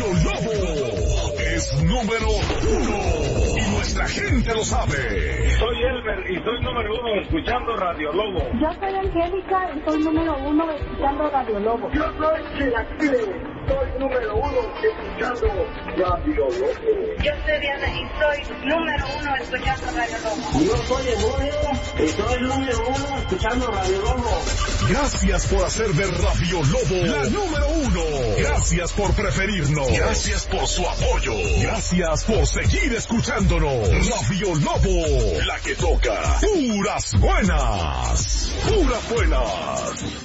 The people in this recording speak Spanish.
Radio Lobo es número 1 y nuestra gente lo sabe. Soy Elmer y soy número 1 escuchando Radio Lobo. Yo soy Angélica y soy número 1 escuchando Radio Lobo. Yo soy Chilaquile, soy número 1 escuchando Radio Lobo. Yo soy Diana y soy número 1 escuchando Radio Lobo. Yo soy Emilio y soy número 1 escuchando Radio Lobo. Gracias por hacer de Radio Lobo la número 1. Gracias por preferirnos. Gracias por su apoyo. Gracias por seguir escuchándonos. Radio Lobo, la que toca puras buenas. Puras buenas.